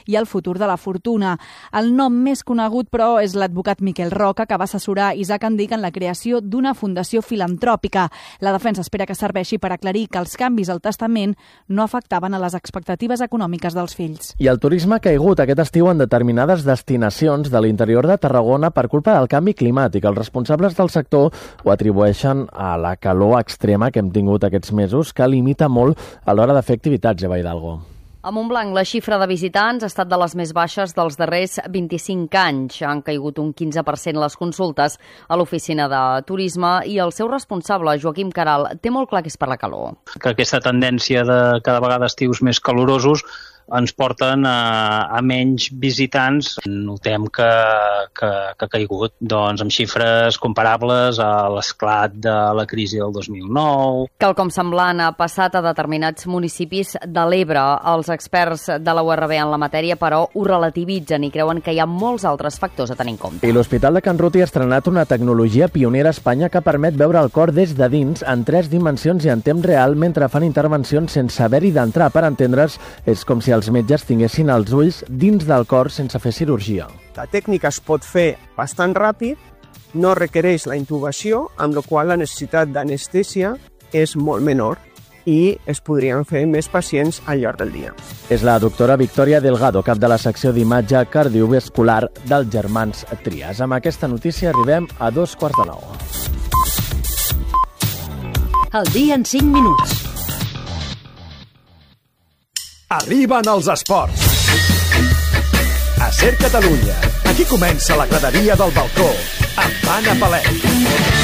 i el futur de la fortuna. El nom més conegut, però, és l'advocat Miquel Roca, que va assessorar Isaac Andic en la creació d'una fundació filantròpica. La defensa espera que serveixi per aclarir que els canvis al testament no afectaven a les expectatives econòmiques dels fills. I el turisme ha caigut aquest estiu en determinades destinacions de l'interior de Tarragona per culpa del canvi climàtic. Els responsables del sector ho atribueixen a la calor extrema que hem tingut aquests mesos, que limita molt a l'hora de fer activitats, Eva Hidalgo. A Montblanc, la xifra de visitants ha estat de les més baixes dels darrers 25 anys. Han caigut un 15% les consultes a l'oficina de turisme i el seu responsable, Joaquim Caral, té molt clar que és per la calor. Que aquesta tendència de cada vegada estius més calorosos ens porten a menys visitants. Notem que ha caigut amb xifres comparables a l'esclat de la crisi del 2009. Quelcom semblant ha passat a determinats municipis de l'Ebre. Els experts de la URB en la matèria, però, ho relativitzen i creuen que hi ha molts altres factors a tenir en compte. I l'Hospital de Can Ruti ha estrenat una tecnologia pionera a Espanya que permet veure el cor des de dins en 3 dimensions i en temps real mentre fan intervencions sense haver-hi d'entrar. Per entendre's, és com si els metges tinguessin els ulls dins del cor sense fer cirurgia. La tècnica es pot fer bastant ràpid, no requereix la intubació, amb la qual la necessitat d'anestèsia és molt menor i es podrien fer més pacients al llarg del dia. És la doctora Victòria Delgado, cap de la secció d'imatge cardiovascular dels Germans Trias. Amb aquesta notícia arribem a 8:45. El dia en 5 minuts. Arriben els esports. A Ser Catalunya. Aquí comença la graderia del balcó amb Anna Palet.